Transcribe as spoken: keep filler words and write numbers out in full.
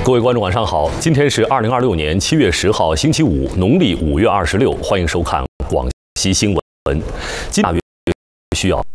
各位观众，晚上好！今天是二零二六年七月十号，星期五，农历五月二十六。欢迎收看广西新闻。今大约需要